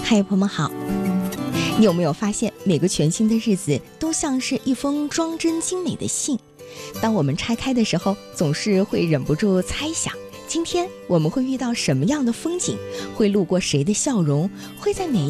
嗨，朋友们好。你有没有发现，每个全新的日子都像是一封装帧精美的信？当我们拆开的时候，总是会忍不住猜想，今天我们会遇到什么样的风景？会路过谁的笑容？会在哪